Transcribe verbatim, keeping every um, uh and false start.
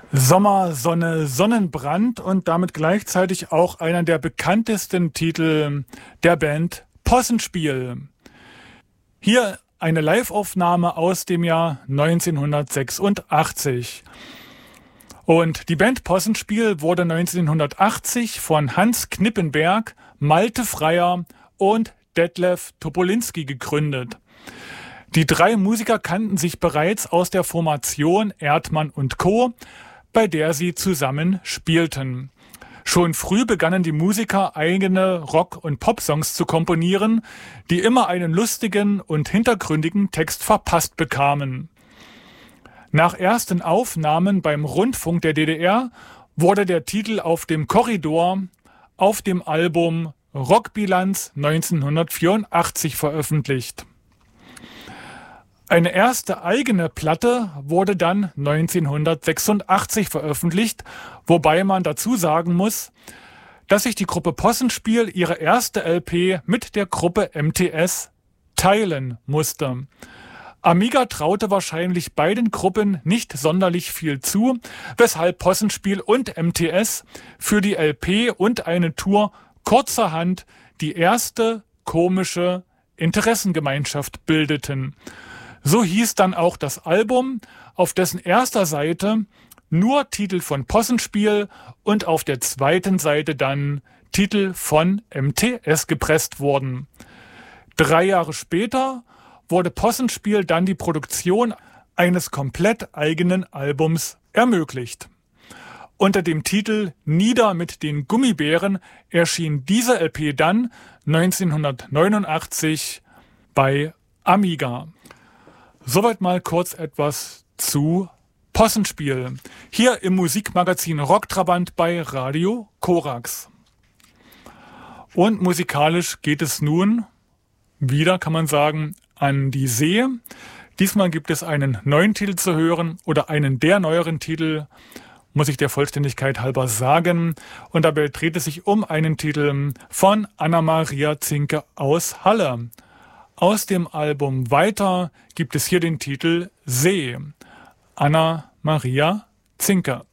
Sommer, Sonne, Sonnenbrand und damit gleichzeitig auch einer der bekanntesten Titel der Band Possenspiel. Hier eine Liveaufnahme aus dem Jahr neunzehnhundertsechsundachtzig. Und die Band Possenspiel wurde neunzehnhundertachtzig von Hans Knippenberg, Malte Freyer und Detlef Topolinski gegründet. Die drei Musiker kannten sich bereits aus der Formation Erdmann und Co., bei der sie zusammen spielten. Schon früh begannen die Musiker eigene Rock- und Popsongs zu komponieren, die immer einen lustigen und hintergründigen Text verpasst bekamen. Nach ersten Aufnahmen beim Rundfunk der D D R wurde der Titel auf dem Korridor auf dem Album Rockbilanz neunzehnhundertvierundachtzig veröffentlicht. Eine erste eigene Platte wurde dann neunzehnhundertsechsundachtzig veröffentlicht, wobei man dazu sagen muss, dass sich die Gruppe Possenspiel ihre erste L P mit der Gruppe M T S teilen musste. Amiga traute wahrscheinlich beiden Gruppen nicht sonderlich viel zu, weshalb Possenspiel und M T S für die L P und eine Tour kurzerhand die erste komische Interessengemeinschaft bildeten. So hieß dann auch das Album, auf dessen erster Seite nur Titel von Possenspiel und auf der zweiten Seite dann Titel von M T S gepresst wurden. Drei Jahre später wurde Possenspiel dann die Produktion eines komplett eigenen Albums ermöglicht. Unter dem Titel Nieder mit den Gummibären erschien diese L P dann neunzehnhundertneunundachtzig bei Amiga. Soweit mal kurz etwas zu Possenspiel. Hier im Musikmagazin Rocktrabant bei Radio Korax. Und musikalisch geht es nun wieder, kann man sagen, an die See. Diesmal gibt es einen neuen Titel zu hören oder einen der neueren Titel, muss ich der Vollständigkeit halber sagen. Und dabei dreht es sich um einen Titel von Anna-Maria Zinke aus Halle. Aus dem Album Weiter gibt es hier den Titel See. Anna-Maria Zinke.